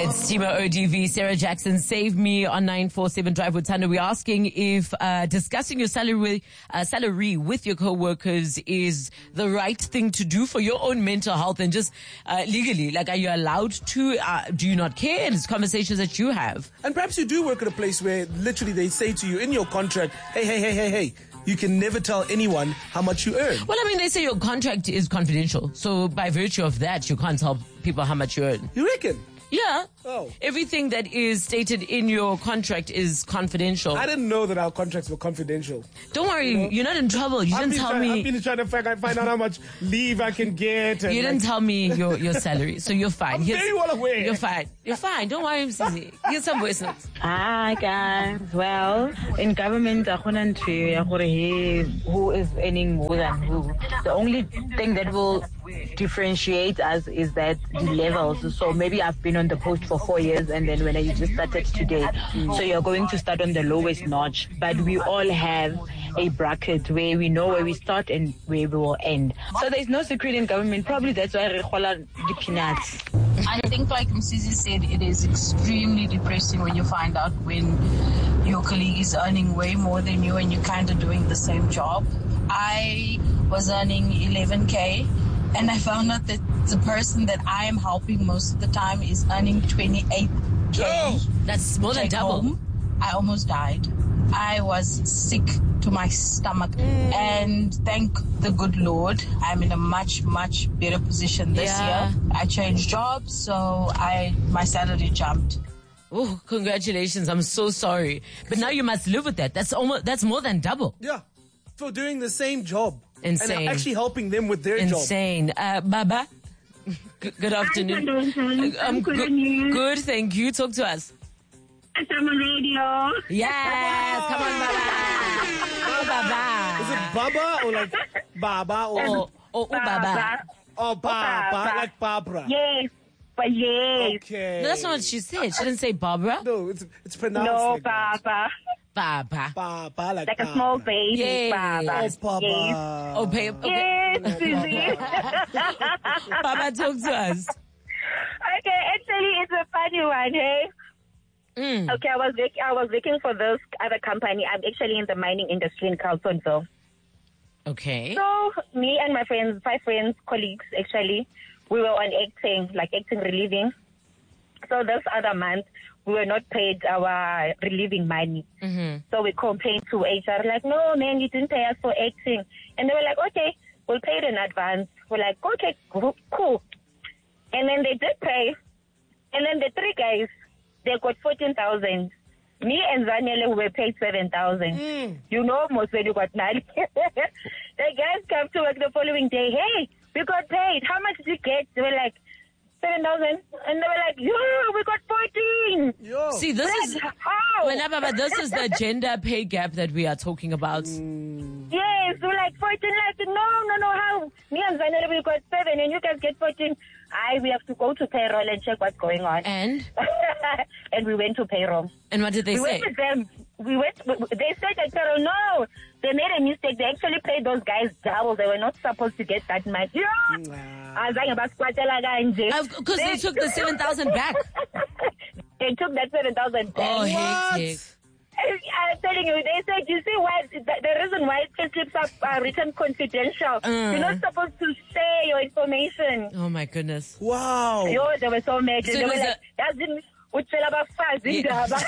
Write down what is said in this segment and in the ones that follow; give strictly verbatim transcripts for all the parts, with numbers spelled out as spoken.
It's Timo O D V, Sarah Jackson, Save Me on nine four seven Drive with Tando. We're asking if uh, discussing your salary uh, salary with your co-workers is the right thing to do for your own mental health and just uh, legally. Like, are you allowed to? Uh, do you not care? And it's conversations that you have. And perhaps you do work at a place where literally they say to you in your contract, hey, hey, hey, hey, hey, you can never tell anyone how much you earn. Well, I mean, they say your contract is confidential. So by virtue of that, you can't tell people how much you earn. You reckon? Yeah. Oh. Everything that is stated in your contract is confidential. I didn't know that our contracts were confidential. Don't worry, you know? You're not in trouble. You I've didn't tell trying, me. I've been trying to find, find out how much leave I can get. And you didn't like, tell me your, your salary, so you're fine. I'm Here's, very well aware. You're fine. You're fine. Don't worry, Msisi. Here's some voice notes. Hi, guys. Well, in government, who is earning more than who. The only thing that will differentiate us is that the levels. So maybe I've been on the post for four years and then when I just started today. So you're going to start on the lowest notch. But we all have a bracket where we know where we start and where we will end. So there's no secret in government. Probably that's why we call the peanuts. I think, like Msisi said, it is extremely depressing when you find out when your colleague is earning way more than you and you're kind of doing the same job. I was earning eleven K. And I found out that the person that I am helping most of the time is earning twenty-eight K. Oh, that's more than double. Home. I almost died. I was sick to my stomach. Mm. And thank the good Lord, I'm in a much, much better position this yeah. year. I changed jobs, so I my salary jumped. Oh, congratulations. I'm so sorry. But now you must live with that. That's almost, that's more than double. Yeah. For doing the same job. Insane. And actually helping them with their Insane. job. Insane. Uh, Baba, G- good afternoon. Hi, um, good, good, good, thank you. Talk to us. I'm on radio. Yes, come on, Baba. Oh, Baba. Is it Baba or like Baba or oh, oh, oh Baba? Oh, Baba, Baba. like Barbara. Yes, but yes. Okay. No, that's not what she said. She didn't say Barbara. No, it's it's pronounced No, like that. Baba. Baba. Baba, like, Like a Baba. small baby. Yes. Baba. Oh, Baba. Yes. Oh, pay, okay. Yes, Susie. Baba, talk to us. Okay, actually, it's a funny one, hey? Mm. Okay, I was work- I was working for this other company. I'm actually in the mining industry in Carltonville. Okay. So, me and my friends, five friends, colleagues, actually, we were on acting, like acting relieving. So this other month, we were not paid our relieving money. Mm-hmm. So we complained to H R, like, no, man, you didn't pay us for acting. And they were like, okay, we'll pay it in advance. We're like, okay, cool. And then they did pay. And then the three guys, they got fourteen thousand. Me and Zaniele were paid seven thousand. Mm. You know, most when you got nine. The guys come to work the following day. Hey, we got paid. How much did you get? They were like, seven thousand. And they were like, yo, we got fourteen. Yo. See, this like, is, how? whenever, but this is the gender pay gap that we are talking about. Mm. Yes, we're like fourteen. Like, no, no, no, how? Me and Zaniele, we got seven and you guys get fourteen. I, we have to go to payroll and check what's going on. And? And we went to payroll. And what did they we say? Went with them. We went, they said at payroll, no, they made a mistake. They actually paid those guys double. They were not supposed to get that much. Yeah. Because they took the seven thousand back. They took that seven thousand back. Oh, What? hectic. I'm telling you, they said, you see why, the, the reason why pay slips are, are written confidential. Mm. You're not supposed to share your information. Oh, my goodness. Wow. Yo, they were so mad. So They it were was like, "Doesn't utshela abafazi indaba."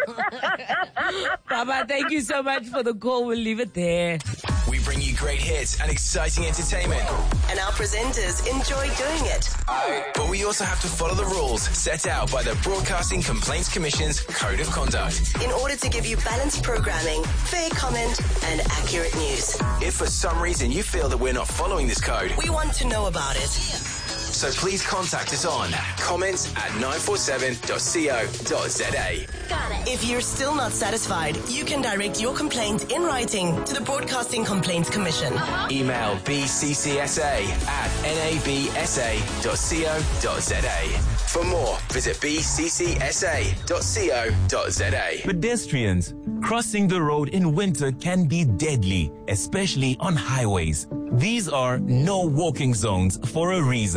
Baba, thank you so much for the call. We'll leave it there. We bring you great hits and exciting entertainment. And our presenters enjoy doing it. But we also have to follow the rules set out by the Broadcasting Complaints Commission's Code of Conduct. In order to give you balanced programming, fair comment, and accurate news. If for some reason you feel that we're not following this code, We want to know about it. so please contact us on comments at nine four seven dot co dot za. If you're still not satisfied, you can direct your complaint in writing to the Broadcasting Complaints Commission. Email b c c s a at n a b s a dot co dot za. For more, visit b c c s a dot co dot za. Pedestrians crossing the road in winter can be deadly, especially on highways. These are no walking zones for a reason.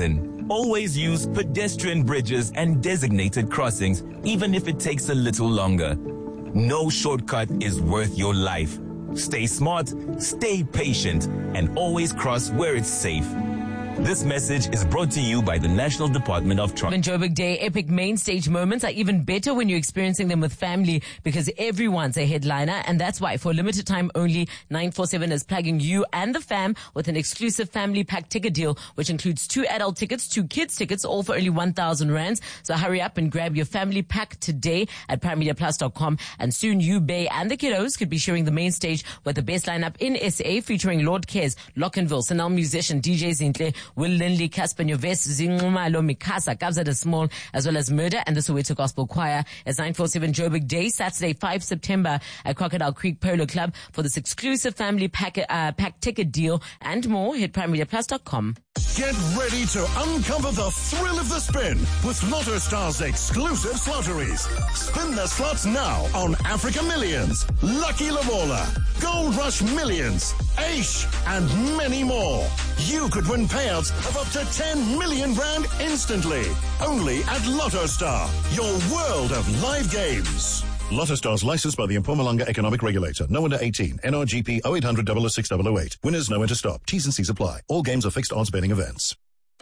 Always use pedestrian bridges and designated crossings, even if it takes a little longer. No shortcut is worth your life. Stay smart, stay patient, and always cross where it's safe. This message is brought to you by the National Department of Transport. Joburg Day epic main stage moments are even better when you're experiencing them with family, because everyone's a headliner, and that's why for a limited time only, nine four seven is plugging you and the fam with an exclusive family pack ticket deal, which includes two adult tickets, two kids tickets, all for only one thousand rands. So hurry up and grab your family pack today at prime media plus dot com, and soon you, Bay, and the kiddos could be sharing the main stage with the best lineup in S A, featuring Lord Cares, Lockenville, Sanel Musician, D J Zintle, Will Lindley, Casper Nyovest, Zingumalo, Mikasa, Kabza the Small, as well as Murder and the Soweto Gospel Choir. It's nine four seven Joburg Day, Saturday, the fifth of September at Crocodile Creek Polo Club. For this exclusive family pack, uh, pack ticket deal and more, hit prime media plus dot com. Get ready to uncover the thrill of the spin with Lotto Star's exclusive slotteries. Spin the slots now on Africa Millions, Lucky Lavola, Gold Rush Millions, Aish, and many more. You could win payouts of up to ten million rand instantly. Only at Lotto Star, your world of live games. Lotto Stars licensed by the Mpumalanga Economic Regulator. No under eighteen. N R G P oh eight hundred, oh oh six, oh oh eight. Winners know when to stop. T's and C's apply. All games are fixed odds betting events.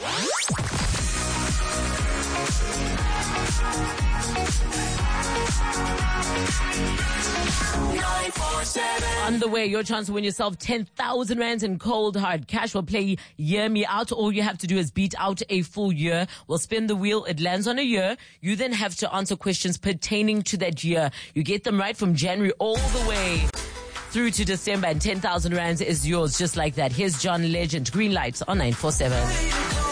On the way, your chance to win yourself ten thousand rands in cold hard cash. We'll play Year Me Out. All you have to do is beat out a full year. We'll spin the wheel. It lands on a year. You then have to answer questions pertaining to that year. You get them right from January all the way through to December, and ten thousand rands is yours just like that. Here's John Legend, Green Lights on nine four seven.